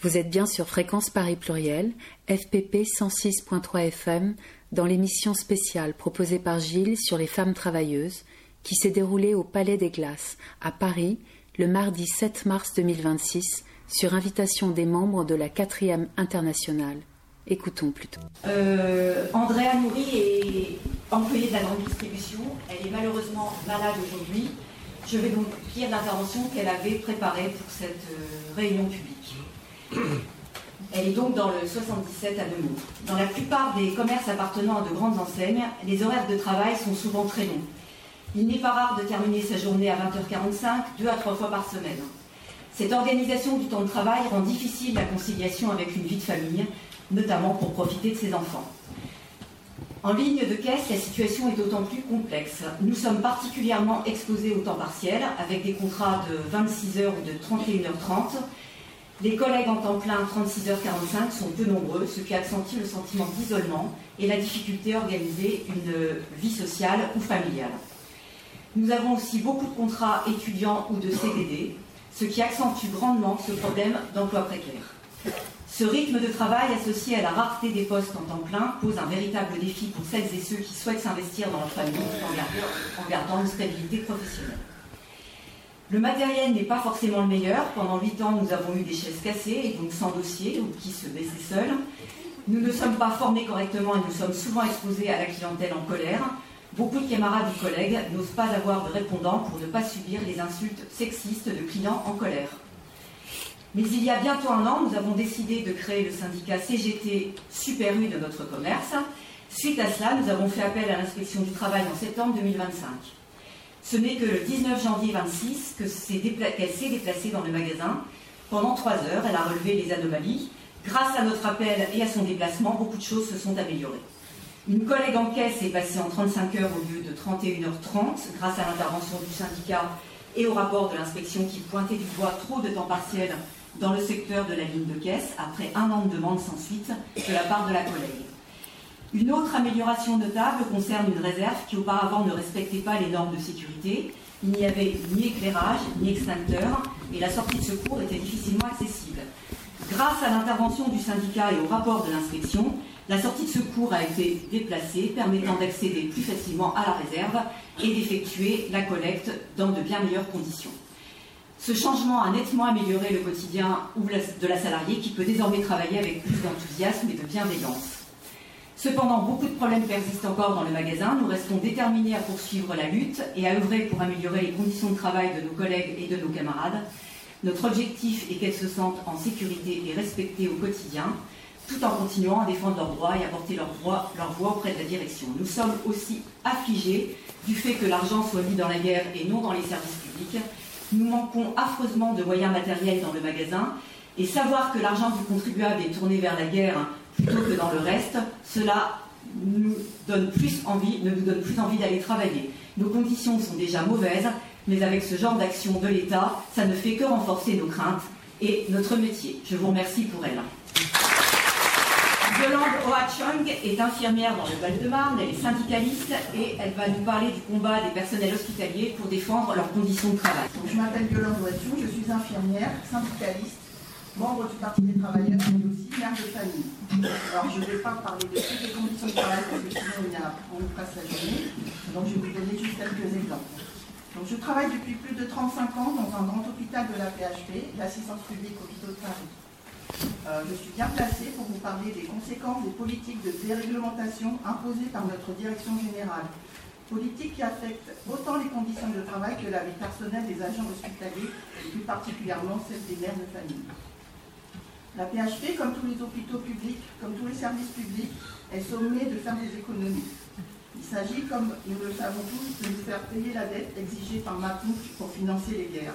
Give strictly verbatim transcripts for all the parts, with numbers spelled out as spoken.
Vous êtes bien sur Fréquence Paris Pluriel, F P P cent six point trois F M, dans l'émission spéciale proposée par Gilles sur les femmes travailleuses, qui s'est déroulée au Palais des Glaces, à Paris, le mardi sept mars deux mille vingt-six, sur invitation des membres de la quatrième internationale. Écoutons plutôt. Euh, Andrea Nourri est employée de la grande distribution. Elle est malheureusement malade aujourd'hui. Je vais donc lire l'intervention qu'elle avait préparée pour cette euh, réunion publique. Elle est donc dans le soixante-dix-sept à Nemours. Dans la plupart des commerces appartenant à de grandes enseignes, les horaires de travail sont souvent très longs. Il n'est pas rare de terminer sa journée à vingt heures quarante-cinq, deux à trois fois par semaine. Cette organisation du temps de travail rend difficile la conciliation avec une vie de famille, notamment pour profiter de ses enfants. En ligne de caisse, la situation est d'autant plus complexe. Nous sommes particulièrement exposés au temps partiel, avec des contrats de vingt-six heures ou de trente et une heures trente. Les collègues en temps plein trente-six heures quarante-cinq sont peu nombreux, ce qui accentue le sentiment d'isolement et la difficulté à organiser une vie sociale ou familiale. Nous avons aussi beaucoup de contrats étudiants ou de C D D, ce qui accentue grandement ce problème d'emploi précaire. Ce rythme de travail associé à la rareté des postes en temps plein pose un véritable défi pour celles et ceux qui souhaitent s'investir dans leur famille en gardant une stabilité professionnelle. Le matériel n'est pas forcément le meilleur. Pendant huit ans, nous avons eu des chaises cassées et donc sans dossier ou qui se baissaient seules. Nous ne sommes pas formés correctement et nous sommes souvent exposés à la clientèle en colère. Beaucoup de camarades ou collègues n'osent pas avoir de répondants pour ne pas subir les insultes sexistes de clients en colère. Mais il y a bientôt un an, nous avons décidé de créer le syndicat C G T Super U de notre commerce. Suite à cela, nous avons fait appel à l'inspection du travail en septembre deux mille vingt-cinq. Ce n'est que le dix-neuf janvier vingt-six que c'est dépla- qu'elle s'est déplacée dans le magasin. Pendant trois heures, elle a relevé les anomalies. Grâce à notre appel et à son déplacement, beaucoup de choses se sont améliorées. Une collègue en caisse est passée en trente-cinq heures au lieu de trente et une heures trente grâce à l'intervention du syndicat et au rapport de l'inspection qui pointait du doigt trop de temps partiel dans le secteur de la ligne de caisse après un an de demande sans suite de la part de la collègue. Une autre amélioration notable concerne une réserve qui auparavant ne respectait pas les normes de sécurité. Il n'y avait ni éclairage, ni extincteur, et la sortie de secours était difficilement accessible. Grâce à l'intervention du syndicat et au rapport de l'inspection, la sortie de secours a été déplacée, permettant d'accéder plus facilement à la réserve et d'effectuer la collecte dans de bien meilleures conditions. Ce changement a nettement amélioré le quotidien de la salariée qui peut désormais travailler avec plus d'enthousiasme et de bienveillance. Cependant, beaucoup de problèmes persistent encore dans le magasin. Nous restons déterminés à poursuivre la lutte et à œuvrer pour améliorer les conditions de travail de nos collègues et de nos camarades. Notre objectif est qu'elles se sentent en sécurité et respectées au quotidien, tout en continuant à défendre leurs droits et à porter leur voix, leur voix auprès de la direction. Nous sommes aussi affligés du fait que l'argent soit mis dans la guerre et non dans les services publics. Nous manquons affreusement de moyens matériels dans le magasin et savoir que l'argent du contribuable est tourné vers la guerre plutôt que dans le reste, cela nous donne plus envie, ne nous donne plus envie d'aller travailler. Nos conditions sont déjà mauvaises, mais avec ce genre d'action de l'État, ça ne fait que renforcer nos craintes et notre métier. Je vous remercie pour elle. Yolande Oachong est infirmière dans le Val-de-Marne, elle est syndicaliste et elle va nous parler du combat des personnels hospitaliers pour défendre leurs conditions de travail. Donc, je m'appelle Yolande Oachong, je suis infirmière, syndicaliste, membre du Parti des travailleurs et aussi mère de famille. Alors je ne vais pas parler de toutes les conditions de travail parce que sinon il y a, on nous passe la journée, donc je vais vous donner juste quelques exemples. Donc, je travaille depuis plus de trente-cinq ans dans un grand hôpital de la P H P, l'assistance publique Hôpitaux de Paris. Euh, je suis bien placée pour vous parler des conséquences des politiques de déréglementation imposées par notre direction générale. Politiques qui affectent autant les conditions de travail que la vie personnelle des agents hospitaliers, et plus particulièrement celle des mères de famille. La P H P, comme tous les hôpitaux publics, comme tous les services publics, est sommée de faire des économies. Il s'agit, comme nous le savons tous, de nous faire payer la dette exigée par Macron pour financer les guerres.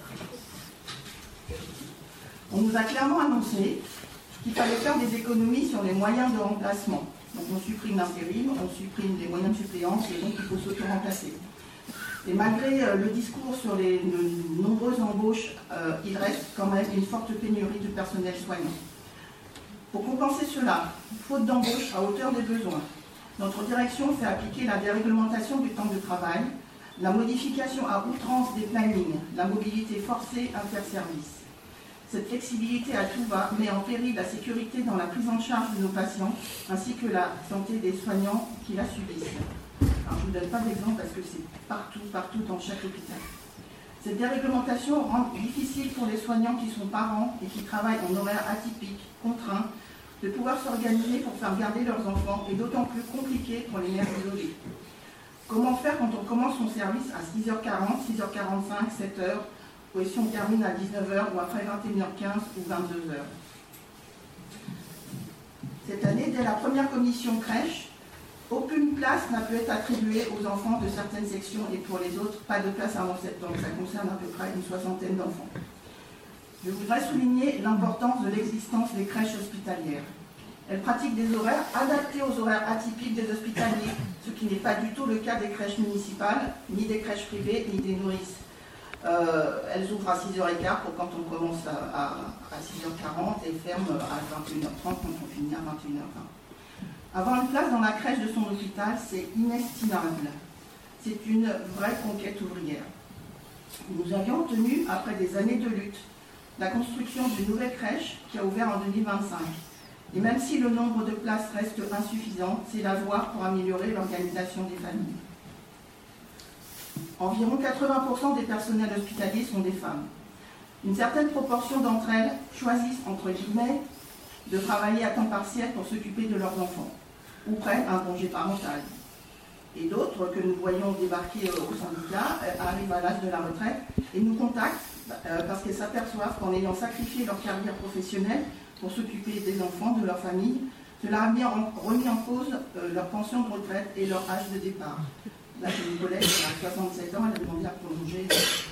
On nous a clairement annoncé qu'il fallait faire des économies sur les moyens de remplacement. Donc on supprime l'intérim, on supprime les moyens de suppléance et donc il faut s'auto-remplacer. Et malgré euh, le discours sur les de nombreuses embauches, euh, il reste quand même une forte pénurie de personnel soignant. Pour compenser cela, faute d'embauche à hauteur des besoins, notre direction fait appliquer la déréglementation du temps de travail, la modification à outrance des plannings, la mobilité forcée interservices. Cette flexibilité à tout va met en péril la sécurité dans la prise en charge de nos patients, ainsi que la santé des soignants qui la subissent. Alors, je ne vous donne pas d'exemple parce que c'est partout, partout dans chaque hôpital. Cette déréglementation rend difficile pour les soignants qui sont parents et qui travaillent en horaire atypique, contraints, de pouvoir s'organiser pour faire garder leurs enfants, et d'autant plus compliqué pour les mères isolées. Comment faire quand on commence son service à six heures quarante, six heures quarante-cinq, sept heures, ou si on termine à dix-neuf heures ou après vingt et une heures quinze ou vingt-deux heures. Cette année, dès la première commission crèche, aucune place n'a pu être attribuée aux enfants de certaines sections et pour les autres, pas de place avant septembre. Ça concerne à peu près une soixantaine d'enfants. Je voudrais souligner l'importance de l'existence des crèches hospitalières. Elles pratiquent des horaires adaptés aux horaires atypiques des hospitaliers, ce qui n'est pas du tout le cas des crèches municipales, ni des crèches privées, ni des nourrices. Euh, elles ouvrent à six heures quinze pour quand on commence à, à, à six heures quarante et ferment à vingt et une heures trente quand on finit à vingt et une heures vingt. Avoir une place dans la crèche de son hôpital, c'est inestimable. C'est une vraie conquête ouvrière. Nous avions obtenu, après des années de lutte, la construction d'une nouvelle crèche qui a ouvert en deux mille vingt-cinq. Et même si le nombre de places reste insuffisant, c'est la voie pour améliorer l'organisation des familles. Environ quatre-vingts pour cent des personnels hospitaliers sont des femmes. Une certaine proportion d'entre elles choisissent, entre guillemets, de travailler à temps partiel pour s'occuper de leurs enfants, ou prennent un congé parental. Et d'autres, que nous voyons débarquer au syndicat, arrivent à l'âge de la retraite et nous contactent parce qu'elles s'aperçoivent qu'en ayant sacrifié leur carrière professionnelle pour s'occuper des enfants, de leur famille, cela a mis en, remis en cause leur pension de retraite et leur âge de départ. Là, j'ai une collègue qui a soixante-sept ans, elle a demandé à prolonger.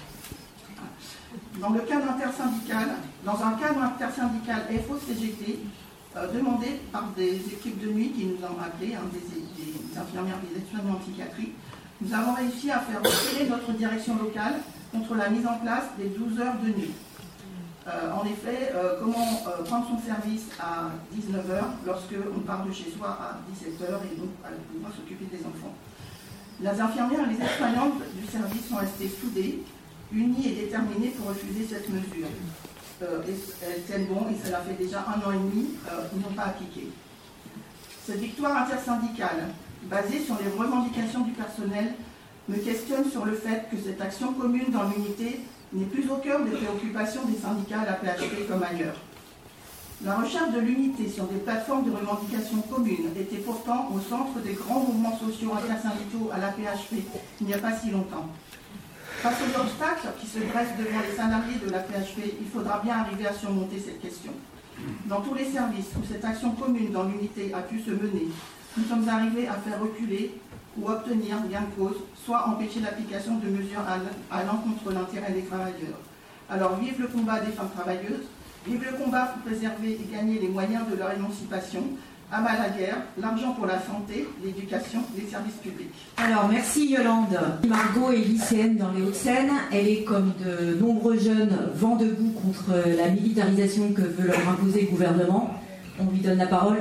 Dans le cadre intersyndical, dans un cadre intersyndical F O C G T, euh, demandé par des équipes de nuit qui nous ont appelés, hein, des, des infirmières, des aides-soignants en psychiatrie, nous avons réussi à faire reculer notre direction locale contre la mise en place des douze heures de nuit. Euh, en effet, euh, comment euh, prendre son service à dix-neuf heures lorsque on part de chez soi à dix-sept heures et donc à pouvoir s'occuper des enfants. Les infirmières et les aides-soignantes du service sont restées soudées, unies et déterminées pour refuser cette mesure. Euh, et, elles tiennent bon et cela fait déjà un an et demi, euh, ils n'ont pas appliqué. Cette victoire intersyndicale, basée sur les revendications du personnel, me questionne sur le fait que cette action commune dans l'unité n'est plus au cœur des préoccupations des syndicats à la P H P comme ailleurs. La recherche de l'unité sur des plateformes de revendication communes était pourtant au centre des grands mouvements sociaux intersyndicaux à la P H P il n'y a pas si longtemps. Face aux obstacles qui se dressent devant les salariés de la P H P, il faudra bien arriver à surmonter cette question. Dans tous les services où cette action commune dans l'unité a pu se mener, nous sommes arrivés à faire reculer ou obtenir gain de cause, soit empêcher l'application de mesures allant contre l'intérêt des travailleurs. Alors vive le combat des femmes travailleuses, vive le combat pour préserver et gagner les moyens de leur émancipation, à bas la guerre, l'argent pour la santé, l'éducation, les services publics. Alors merci Yolande. Margot est lycéenne dans les Hauts-de-Seine. Elle est, comme de nombreux jeunes, vent debout contre la militarisation que veut leur imposer le gouvernement. On lui donne la parole.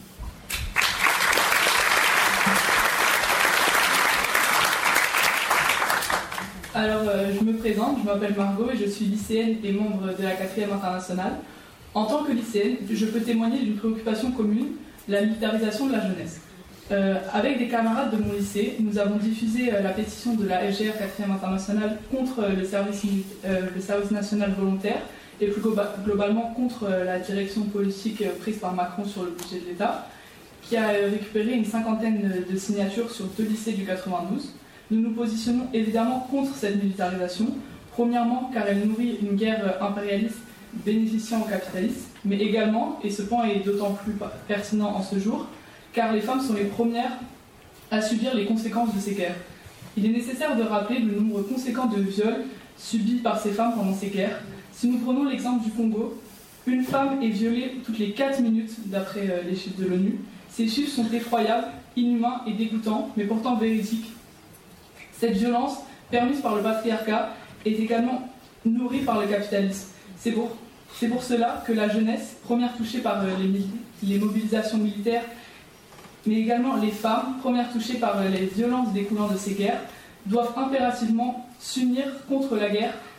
Alors, euh, je me présente, je m'appelle Margot et je suis lycéenne et membre de la quatrième internationale. En tant que lycéenne, je peux témoigner d'une préoccupation commune, la militarisation de la jeunesse. Euh, avec des camarades de mon lycée, nous avons diffusé euh, la pétition de la F G R quatrième internationale contre euh, le, service, euh, le service national volontaire et plus globa- globalement contre euh, la direction politique euh, prise par Macron sur le budget de l'État, qui a euh, récupéré une cinquantaine de signatures sur deux lycées du quatre-vingt-douze. Nous nous positionnons évidemment contre cette militarisation, premièrement car elle nourrit une guerre impérialiste bénéficiant aux capitalistes, mais également, et ce point est d'autant plus pertinent en ce jour, car les femmes sont les premières à subir les conséquences de ces guerres. Il est nécessaire de rappeler le nombre conséquent de viols subis par ces femmes pendant ces guerres. Si nous prenons l'exemple du Congo, une femme est violée toutes les quatre minutes d'après les chiffres de l'ONU. Ces chiffres sont effroyables, inhumains et dégoûtants, mais pourtant véridiques. Cette violence, permise par le patriarcat, est également nourrie par le capitalisme. C'est pour, c'est pour cela que la jeunesse, première touchée par les, les mobilisations militaires, mais également les femmes, premières touchées par les violences découlant de ces guerres, doivent impérativement s'unir contre la guerre,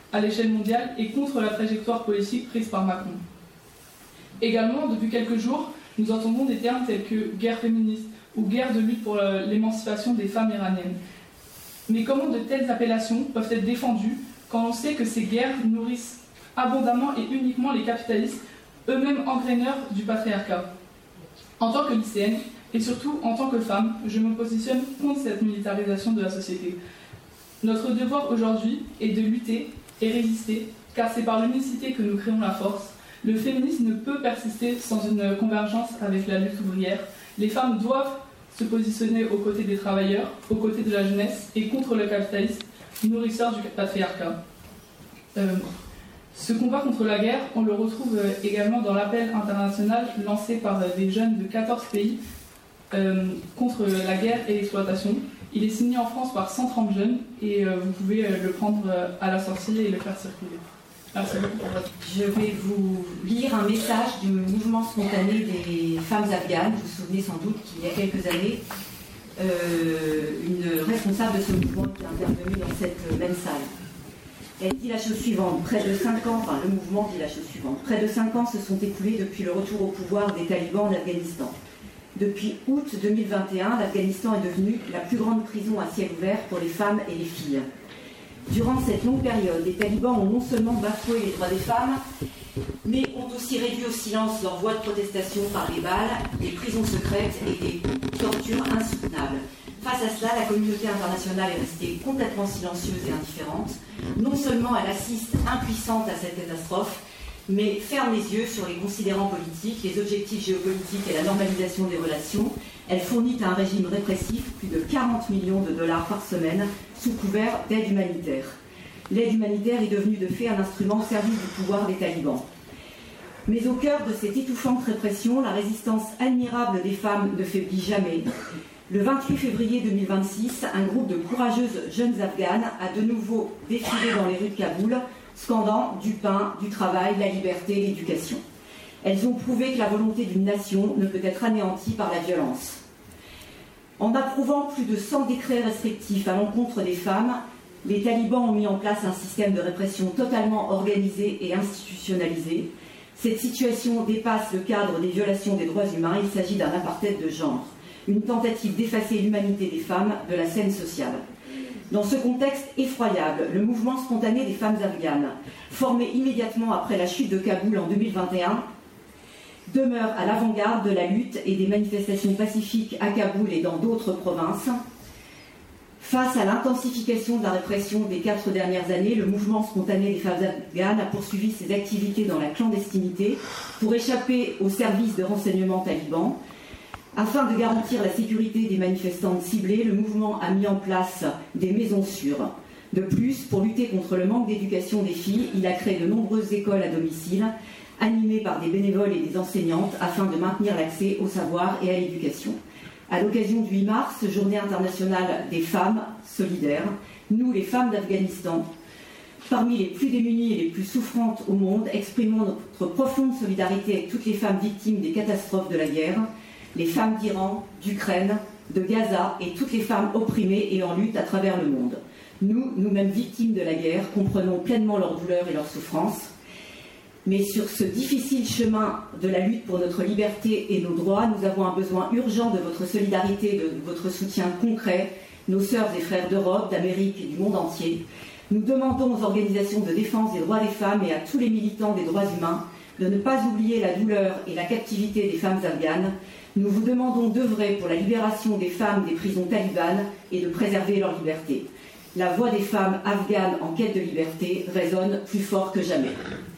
à l'échelle mondiale et contre la trajectoire politique prise par Macron. Également, depuis quelques jours, nous entendons des termes tels que guerre féministe ou guerre de lutte pour l'émancipation des femmes iraniennes. Mais comment de telles appellations peuvent être défendues quand on sait que ces guerres nourrissent abondamment et uniquement les capitalistes, eux-mêmes engraineurs du patriarcat? En tant que lycéenne, et surtout en tant que femme, je me positionne contre cette militarisation de la société. Notre devoir aujourd'hui est de lutter et résister, car c'est par l'unicité que nous créons la force. Le féminisme ne peut persister sans une convergence avec la lutte ouvrière. Les femmes doivent se positionner aux côtés des travailleurs, aux côtés de la jeunesse et contre le capitalisme, nourrisseur du patriarcat. Euh, ce combat contre la guerre, on le retrouve également dans l'appel international lancé par des jeunes de quatorze pays euh, contre la guerre et l'exploitation. Il est signé en France par cent trente jeunes et euh, vous pouvez euh, le prendre euh, à la sortie et le faire circuler. Merci beaucoup pour votre... Je vais vous lire un message du mouvement spontané des femmes afghanes. Vous vous souvenez sans doute qu'il y a quelques années, euh, une responsable de ce mouvement qui est intervenue dans cette même salle. Elle dit la chose suivante, près de cinq ans, enfin le mouvement dit la chose suivante, près de cinq ans se sont écoulés depuis le retour au pouvoir des talibans en Afghanistan. Depuis août deux mille vingt et un, l'Afghanistan est devenu la plus grande prison à ciel ouvert pour les femmes et les filles. Durant cette longue période, les talibans ont non seulement bafoué les droits des femmes, mais ont aussi réduit au silence leur voix de protestation par les balles, des prisons secrètes et des tortures insoutenables. Face à cela, la communauté internationale est restée complètement silencieuse et indifférente. Non seulement elle assiste impuissante à cette catastrophe, mais ferme les yeux sur les considérants politiques, les objectifs géopolitiques et la normalisation des relations. Elle fournit à un régime répressif plus de quarante millions de dollars par semaine sous couvert d'aide humanitaire. L'aide humanitaire est devenue de fait un instrument au service du pouvoir des talibans. Mais au cœur de cette étouffante répression, la résistance admirable des femmes ne faiblit jamais. Le vingt-huit février deux mille vingt-six, un groupe de courageuses jeunes afghanes a de nouveau défilé dans les rues de Kaboul, scandant du pain, du travail, la liberté, l'éducation. Elles ont prouvé que la volonté d'une nation ne peut être anéantie par la violence. En approuvant plus de cent décrets restrictifs à l'encontre des femmes, les talibans ont mis en place un système de répression totalement organisé et institutionnalisé. Cette situation dépasse le cadre des violations des droits humains. Il s'agit d'un apartheid de genre, une tentative d'effacer l'humanité des femmes de la scène sociale. Dans ce contexte effroyable, le mouvement spontané des femmes afghanes, formé immédiatement après la chute de Kaboul en deux mille vingt et un, demeure à l'avant-garde de la lutte et des manifestations pacifiques à Kaboul et dans d'autres provinces. Face à l'intensification de la répression des quatre dernières années, le mouvement spontané des femmes afghanes a poursuivi ses activités dans la clandestinité pour échapper aux services de renseignement talibans. Afin de garantir la sécurité des manifestantes ciblées, le mouvement a mis en place des maisons sûres. De plus, pour lutter contre le manque d'éducation des filles, il a créé de nombreuses écoles à domicile, animées par des bénévoles et des enseignantes, afin de maintenir l'accès au savoir et à l'éducation. À l'occasion du huit mars, journée internationale des femmes solidaires, nous, les femmes d'Afghanistan, parmi les plus démunies et les plus souffrantes au monde, exprimons notre profonde solidarité avec toutes les femmes victimes des catastrophes de la guerre, les femmes d'Iran, d'Ukraine, de Gaza et toutes les femmes opprimées et en lutte à travers le monde. Nous, nous-mêmes victimes de la guerre, comprenons pleinement leurs douleurs et leurs souffrances. Mais sur ce difficile chemin de la lutte pour notre liberté et nos droits, nous avons un besoin urgent de votre solidarité, de votre soutien concret, nos sœurs et frères d'Europe, d'Amérique et du monde entier. Nous demandons aux organisations de défense des droits des femmes et à tous les militants des droits humains de ne pas oublier la douleur et la captivité des femmes afghanes. Nous vous demandons d'œuvrer pour la libération des femmes des prisons talibanes et de préserver leur liberté. La voix des femmes afghanes en quête de liberté résonne plus fort que jamais.